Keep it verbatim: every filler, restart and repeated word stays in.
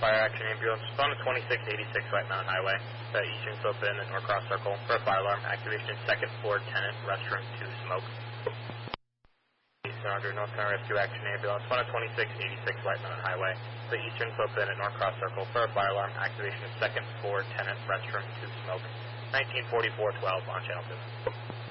fire action ambulance. On a twenty-six eighty-six White Mountain Highway, the Eastern Slope Inn at North Cross Circle for a fire alarm. Activation is second floor tenant, restroom two, smoke. Eastern North Carolina Rescue Action Ambulance. On a twenty-six eighty-six White Mountain Highway, the Eastern Slope Inn at North Cross Circle for a fire alarm. Activation is second floor tenant, restroom two, smoke. nineteen forty-four twelve on channel two.